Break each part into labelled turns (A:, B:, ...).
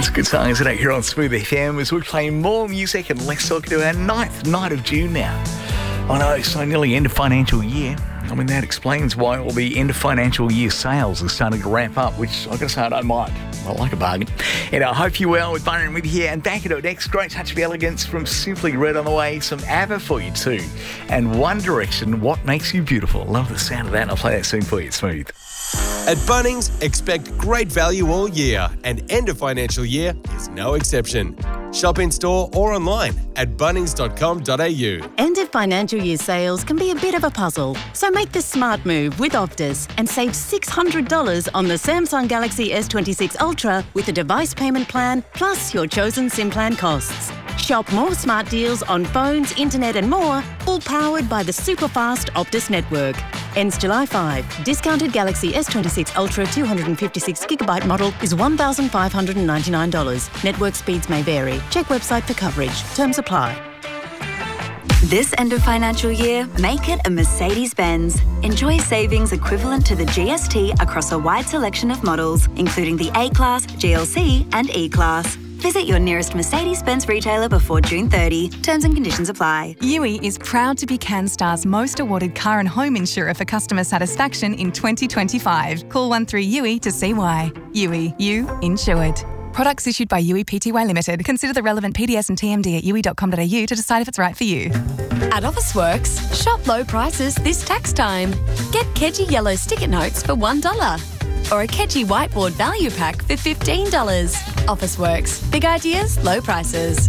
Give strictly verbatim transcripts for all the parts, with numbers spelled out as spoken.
A: It's a good song, isn't it? Here on Smooth F M as we play more music and let's talk to our ninth night of June now. I know, so nearly end of financial year. I mean, that explains why all the end of financial year sales are starting to ramp up, which I've got to say I don't mind. I like a bargain. And I hope you're well with Byron with you here. And back at it next, great touch of elegance from Simply Red on the way. Some ABBA for you too. And One Direction, What Makes You Beautiful. Love the sound of that and I'll play that soon for you. It's Smooth.
B: At Bunnings, expect great value all year, and end of financial year is no exception. Shop in store or online at bunnings dot com dot a u.
C: End of financial year sales can be a bit of a puzzle, so make the smart move with Optus and save six hundred dollars on the Samsung Galaxy S twenty-six Ultra with a device payment plan plus your chosen SIM plan costs. Shop more smart deals on phones, internet and more, all powered by the super fast Optus network. Ends July fifth. Discounted Galaxy S twenty-six Ultra two hundred fifty-six gigabyte model is one thousand five hundred ninety-nine dollars. Network speeds may vary. Check website for coverage. Terms apply.
D: This end of financial year, make it a Mercedes-Benz. Enjoy savings equivalent to the G S T across a wide selection of models, including the A-Class, G L C and E-Class. Visit your nearest Mercedes-Benz retailer before June thirtieth. Terms and conditions apply.
E: U I is proud to be CanStar's most awarded car and home insurer for customer satisfaction in twenty twenty-five. Call one three U I to see why. U I, you insured. Products issued by U I Pty Limited. Consider the relevant P D S and T M D at u i dot com dot a u to decide if it's right for you.
F: At Officeworks, shop low prices this tax time. Get Kedgie yellow sticker notes for one dollar. Or a Kedgie whiteboard value pack for fifteen dollars. Officeworks. Big ideas, low prices.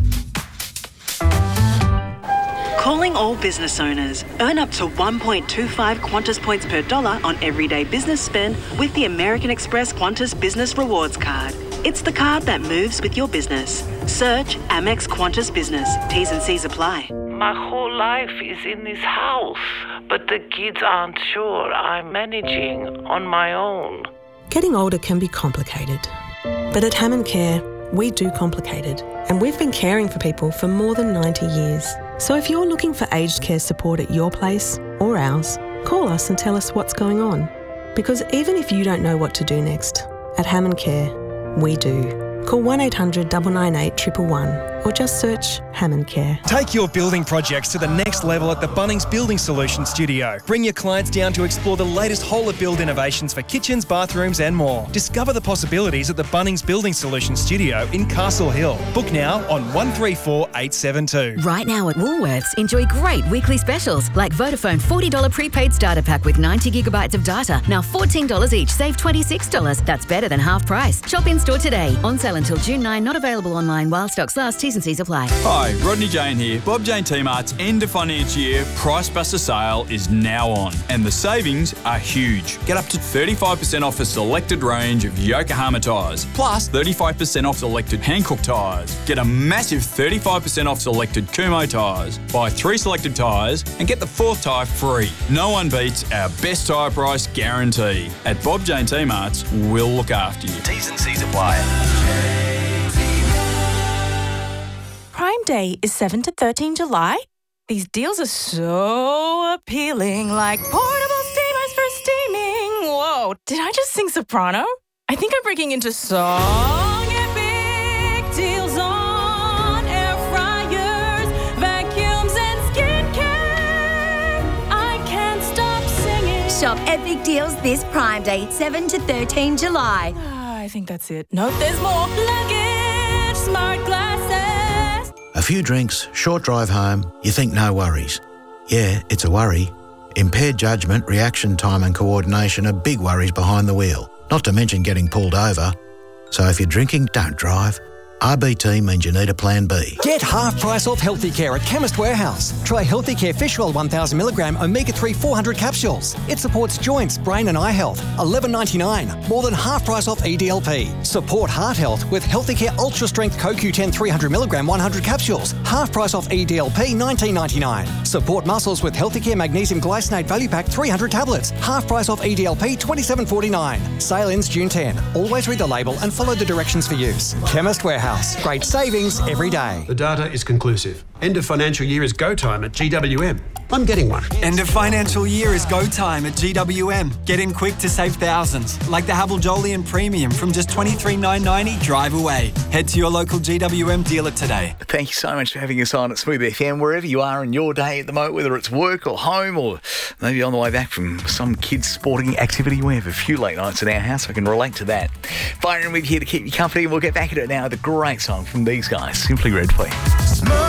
G: Calling all business owners. Earn up to one point two five Qantas points per dollar on everyday business spend with the American Express Qantas Business Rewards Card. It's the card that moves with your business. Search Amex Qantas Business. T's and C's apply.
H: My whole life is in this house, but the kids aren't sure I'm managing on my own.
I: Getting older can be complicated, but at Hammond Care, we do complicated, and we've been caring for people for more than ninety years. So if you're looking for aged care support at your place or ours, call us and tell us what's going on. Because even if you don't know what to do next, at Hammond Care, we do. Call one eight hundred nine nine eight one one one or just search Hammond Care.
J: Take your building projects to the next level at the Bunnings Building Solutions Studio. Bring your clients down to explore the latest whole of build innovations for kitchens, bathrooms and more. Discover the possibilities at the Bunnings Building Solutions Studio in Castle Hill. Book now on one three four eight seven two.
K: Right now at Woolworths, enjoy great weekly specials like Vodafone forty dollars prepaid starter pack with ninety gigabytes of data. Now fourteen dollars each, save twenty-six dollars. That's better than half price. Shop in store today. On sale until June ninth, not available online while stocks last. T's and C's apply.
L: Hi, Rodney Jane here. Bob Jane T-Mart's end of financial year Price Buster sale is now on, and the savings are huge. Get up to thirty-five percent off a selected range of Yokohama tyres, plus thirty-five percent off selected Hankook tyres. Get a massive thirty-five percent off selected Kumho tyres. Buy three selected tyres and get the fourth tyre free. No one beats our best tyre price guarantee. At Bob Jane T-Mart's, we'll look after you.
M: T's and C's apply.
N: Prime Day is seventh to thirteenth July. These deals are so appealing, like portable steamers for steaming. Whoa, did I just sing soprano? I think I'm breaking into song. Epic deals on air fryers, vacuums and skincare. I can't stop singing.
O: Shop epic deals this Prime Day, seventh to thirteenth July.
N: I think that's it. Nope, there's more. Luggage, smart glasses.
P: A few drinks, short drive home, you think no worries. Yeah, it's a worry. Impaired judgment, reaction time and coordination are big worries behind the wheel, not to mention getting pulled over. So if you're drinking, don't drive. R B T means you need a plan B.
Q: Get half price off Healthy Care at Chemist Warehouse. Try Healthy Care Fish Oil one thousand milligram omega three four hundred capsules. It supports joints, brain and eye health. eleven ninety-nine. More than half price off E D L P. Support heart health with Healthy Care Ultra Strength Co Q ten three hundred milligram one hundred capsules. Half price off E D L P nineteen ninety-nine. Support muscles with Healthy Care Magnesium Glycinate Value Pack three hundred tablets. Half price off E D L P twenty-seven forty-nine. Sale ends June tenth. Always read the label and follow the directions for use. Chemist Warehouse. Great savings every day.
R: The data is conclusive. End of financial year is go time at G W M. I'm getting one.
S: End of financial year is go time at G W M. Get in quick to save thousands, like the Havel Jolyon Premium from just twenty-three thousand nine hundred ninety drive away. Head to your local G W M dealer today.
A: Thank you so much for having us on at Smooth F M, wherever you are in your day at the moment, whether it's work or home or maybe on the way back from some kid's sporting activity. We have a few late nights in our house, so I can relate to that. Byron with you here to keep you company, and we'll get back into it now with a great song from these guys, Simply Red for you.